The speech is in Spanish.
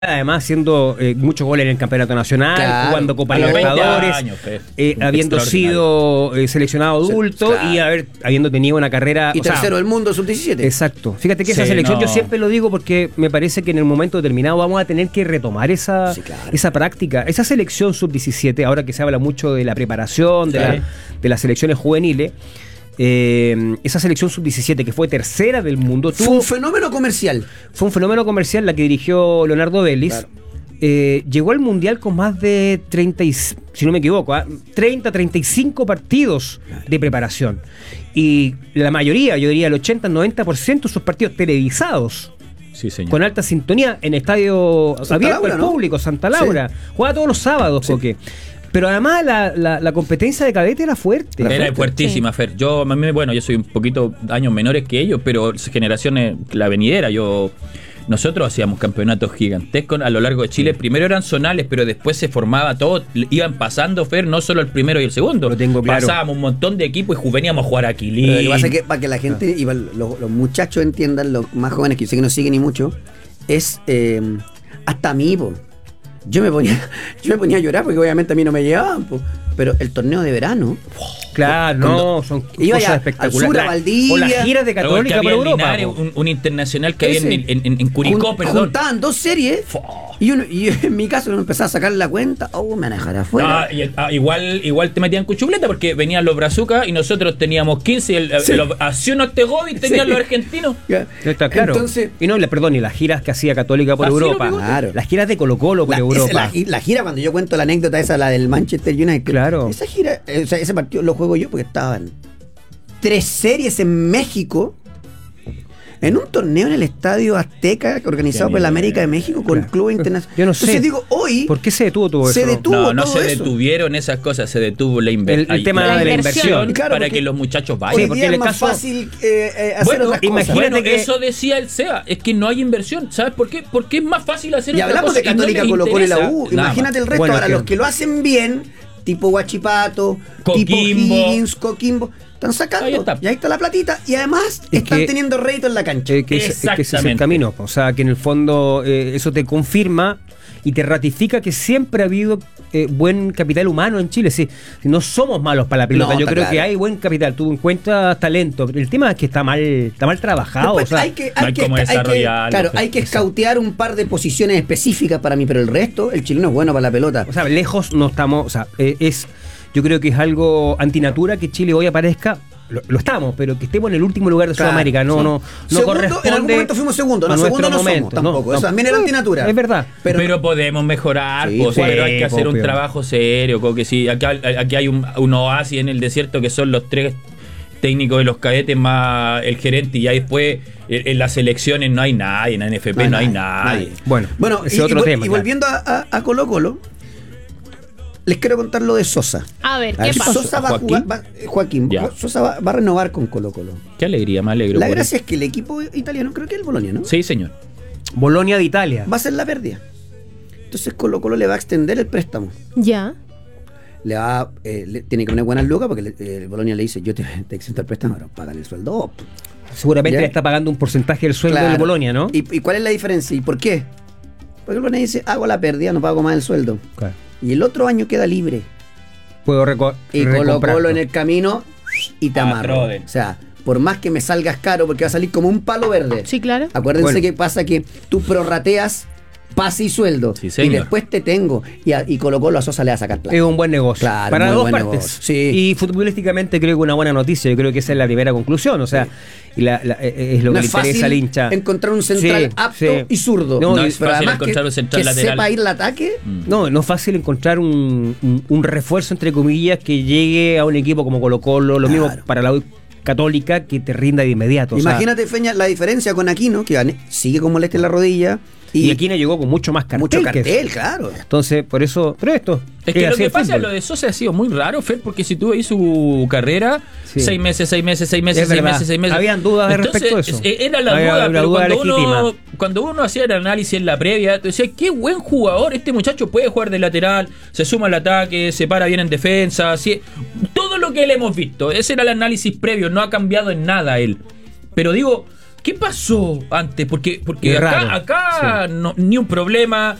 además haciendo muchos goles en el campeonato nacional, Claro, jugando Copa a los 20 Libertadores, años, habiendo sido seleccionado adulto claro. y habiendo tenido una carrera... Y tercero del mundo, sub-17. Exacto. Fíjate que Sí, esa selección no. yo siempre lo digo porque me parece que en el momento determinado vamos a tener que retomar esa, Sí, claro. esa práctica. Esa selección sub-17, ahora que se habla mucho de la preparación, Claro. de las selecciones juveniles, esa selección sub-17 que fue tercera del mundo Fue un fenómeno comercial. fue un fenómeno comercial la que dirigió Leonardo Vélez. Claro. Llegó al Mundial con más de 30, si no me equivoco, 35 partidos de preparación. Y la mayoría, yo diría el 80-90% de sus partidos televisados, Sí, señor. con alta sintonía en estadio Santa abierto Laura, al ¿no? público, Santa Laura. Jugaba todos los sábados, Sí. Coque. Pero además la competencia de cadete era fuerte. Era fuertísima, Fer. Yo soy un poquito años menores que ellos, pero generaciones, la venidera, nosotros hacíamos campeonatos gigantescos a lo largo de Chile. Primero eran zonales, pero después se formaba todo. Iban pasando, Fer, no solo el primero y el segundo. Lo tengo claro. Pasábamos un montón de equipos y veníamos a jugar a Lo que Quilín. pasa es que para que la gente y los muchachos entiendan, los más jóvenes que yo sé que no siguen ni mucho, es hasta a mí, po. Yo me ponía a llorar porque obviamente a mí no me llevaban, po. Pero el torneo de verano, Claro, no, son iba cosas ya espectaculares. al sur, a Valdivia. O las giras de Luego Católica que por había en Europa. Linares, po. un internacional que había Ese. en Curicó, perdón. Juntaban dos series y en mi caso uno empezaba a sacar la cuenta, me van a dejar afuera. Igual te metían cuchupleta porque venían los brazucas y nosotros teníamos 15 Sí. los Acción Ortegovi tenían Sí. los argentinos. Ya. Está claro. Entonces, y no, perdón, y las giras que hacía Católica por Así lo Europa. digo. Claro. Las giras de Colo-Colo por Europa. la gira, cuando yo cuento la anécdota esa, la del Manchester United. Claro. Esa gira, o sea, ese partido lo juego yo porque estaban 3 series en México. En un torneo en el Estadio Azteca organizado por la América de México con Claro. clubes internacionales. Yo no sé. Entonces digo, hoy ¿Por qué se detuvo todo eso? se detuvo No todo se eso. detuvieron esas cosas, se detuvo la El inversión. tema de la inversión. Claro, para porque que los muchachos Hoy vayan. porque día en es el más caso- fácil hacer Bueno, otras cosas. imagínate Bueno, que- eso decía el SEA, es que no hay inversión. ¿Sabes por qué? Porque es más fácil hacer Y otra hablamos cosa de Católica, y no les Colo-Colo y la interesa. U. Nada Imagínate el resto. Bueno, Ahora, que- los que lo hacen bien, tipo Guachipato, tipo Coquimbo. Higgins, Coquimbo, están sacando. Ahí está. Y ahí está la platita. Y además Es están que- teniendo rédito en la cancha. que ese es el Exactamente. camino. O sea, que en el fondo eso te confirma y te ratifica que siempre ha habido buen capital humano en Chile. Sí, no somos malos para la pelota. No, Yo está creo claro. que hay buen capital. Tú encuentras talento. El tema es que está mal trabajado. Después o sea, hay que, no hay cómo desarrollarlo. claro, hay que escautear un par de posiciones específicas para mí, pero el resto, el chileno es bueno para la pelota. O sea, lejos no estamos. O sea, yo creo que es algo antinatura que Chile hoy aparezca. Lo estamos, pero que estemos en el último lugar de Claro, Sudamérica. No, sí. no Segundo, corresponde. en algún momento fuimos segundo, no, a segundo nuestro no momento. somos tampoco. Eso también era no, antinatura. Es verdad. Pero podemos mejorar, Sí, pues, sí, pero hay que hacer un obvio. trabajo serio. Como que sí, aquí hay un oasis en el desierto que son los 3 técnicos de los cadetes más el gerente, y ya después en las selecciones no hay nadie, en la NFP no hay nadie. Bueno, Bueno, ese es otro tema. y claro. volviendo a Colo-Colo, les quiero contar lo de Sosa. A ver, A ¿qué ver, pasa? Sosa va a ¿Joaquín? jugar, Joaquín, Ya. Sosa va a renovar con Colo-Colo. Qué alegría, me alegro. La por gracia es que el equipo italiano, creo que es el Bolonia, ¿no? eso. Sí, señor. Bolonia de Italia. Va a ser la pérdida. Entonces Colo-Colo le va a extender el préstamo. Ya. Tiene que poner buenas lucas porque el Bolonia le dice, yo te exento el préstamo, pero págale el sueldo. Seguramente ¿Ya? le está pagando un porcentaje del sueldo Claro. del Bolonia, ¿no? ¿Y cuál es la diferencia? ¿Y por qué? Porque el Bolonia dice, hago la pérdida, no pago más el sueldo. Claro. Y el otro año queda libre. Puedo Y Colo-Colo en el camino y te amarro. Patroden. O sea, por más que me salgas caro, porque va a salir como un palo verde. Sí, claro. Acuérdense Bueno. que pasa que tú prorrateas pase y sueldo. Sí, y señor. después te tengo. Y Colo-Colo a Sosa le va a sacar plata. Es un buen negocio. Claro, para muy dos buen partes. negocio, sí. Y futbolísticamente creo que una buena noticia. Yo creo que esa es la primera conclusión. O sea, y es lo No que es le interesa al hincha. encontrar un central Sí, apto sí. y zurdo. No es pero fácil además encontrar un central que lateral. sepa ir al ataque. No es fácil encontrar un refuerzo, entre comillas, que llegue a un equipo como Colo-Colo. Lo Claro. mismo para la U Católica, que te rinda de inmediato. O sea, Imagínate, Feña, la diferencia con Aquino, que sigue con molestia en la rodilla. y Aquino llegó con mucho más cartel. mucho que cartel, eso. claro. Entonces, por eso. Pero esto. Es que lo así que el pasa, fútbol. lo de Sosa ha sido muy raro, Fer, porque si tú veis su carrera, Sí. 6 meses, 6 meses, 6 Es meses, 6 verdad. meses, 6 meses. Habían dudas Entonces, respecto a eso. Era la Había duda, una pero duda cuando legítima. uno hacía el análisis en la previa, tú decías, qué buen jugador, este muchacho puede jugar de lateral, se suma al ataque, se para bien en defensa, todo lo que le hemos visto. Ese era el análisis previo, no ha cambiado en nada él. Pero digo, ¿Qué pasó antes? Porque Es acá, raro, acá no, ni un problema.